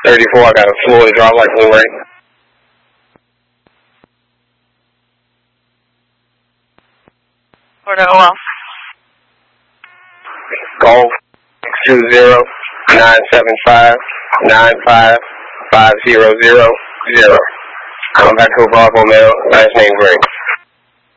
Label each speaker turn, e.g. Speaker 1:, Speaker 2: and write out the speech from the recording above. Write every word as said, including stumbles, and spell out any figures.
Speaker 1: thirty-four, I got a Florida drive like blue right.
Speaker 2: Florida O L.
Speaker 1: Golf two zero nine seven five nine five five zero zero zero. Come back to a Bravo male, last name Gray.